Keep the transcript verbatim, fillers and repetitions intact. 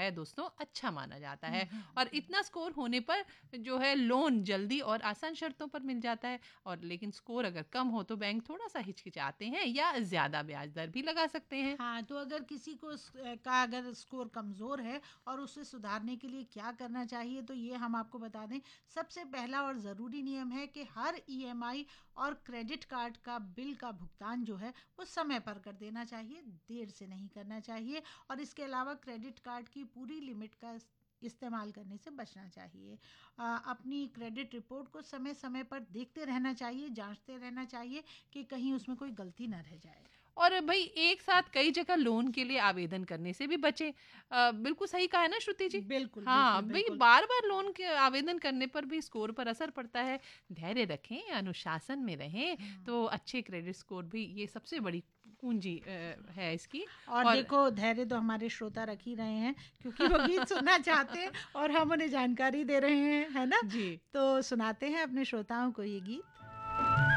है दोस्तों अच्छा माना जाता है। और इतना स्कोर होने पर जो है लोन जल्दी और आसान शर्तों पर मिल जाता है। और लेकिन स्कोर अगर कम हो तो बैंक थोड़ा सा हिचकिचाते हैं या ज़्यादा ब्याज दर भी लगा सकते हैं। हाँ, तो अगर किसी को स- का अगर स्कोर कमज़ोर है और उसे सुधारने के लिए क्या करना चाहिए, तो ये हम आपको बता दें। सबसे पहला और ज़रूरी नियम है कि हर ईएमआई और क्रेडिट कार्ड का बिल का भुगतान जो है वो समय पर कर देना चाहिए, देर से नहीं करना चाहिए। और इसके अलावा क्रेडिट कार्ड की पूरी लिमिट का इस- इस्तेमाल करने से बचना चाहिए। अ, अपनी क्रेडिट रिपोर्ट को समय समय पर देखते रहना चाहिए, जांचते रहना चाहिए कि कहीं उसमें कोई गलती ना रह जाए। और भाई एक साथ कई जगह लोन के लिए आवेदन करने से भी बचे। अ, बिल्कुल सही कहा है ना श्रुति जी? बिल्कुल हाँ बिल्कुल भाई, बिल्कुल। बार बार लोन के आवेदन करने पर भी स्कोर पर असर पड़ता है। धैर्य रखें, अनुशासन में रहें, तो अच्छे क्रेडिट स्कोर भी ये सबसे बड़ी पूंजी अ, है इसकी। और और देखो, धैर्य तो हमारे श्रोता रख ही रहे हैं, क्योंकि वो गीत सुनना चाहते हैं और हम उन्हें जानकारी दे रहे हैं, है ना? जी तो सुनाते हैं अपने श्रोताओं को ये गीत।